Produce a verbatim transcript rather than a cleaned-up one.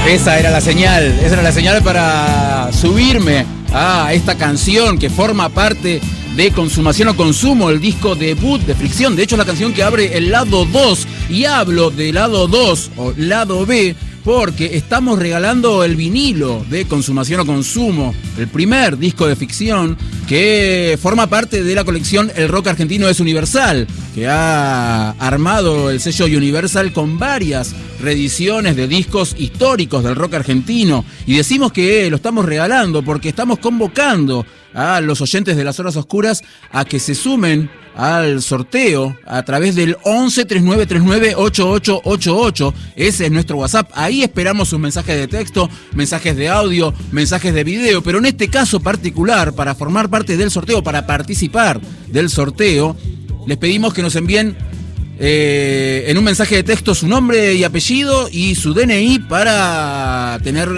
Esa era la señal, esa era la señal para subirme a esta canción que forma parte de Consumación o Consumo, el disco debut de Fricción. De hecho, es la canción que abre el lado dos. Y hablo de lado dos o lado B porque estamos regalando el vinilo de Consumación o Consumo, el primer disco de ficción que forma parte de la colección El Rock Argentino es Universal, que ha armado el sello Universal con varias reediciones de discos históricos del rock argentino. Y decimos que lo estamos regalando porque estamos convocando a los oyentes de Las Horas Oscuras a que se sumen al sorteo a través del once, treinta y nueve treinta y nueve, ochenta y ocho ochenta y ocho. Ese es nuestro WhatsApp. Ahí esperamos sus mensajes de texto, mensajes de audio, mensajes de video. Pero en este caso particular, para formar parte del sorteo, para participar del sorteo, les pedimos que nos envíen eh, en un mensaje de texto su nombre y apellido y su D N I para tener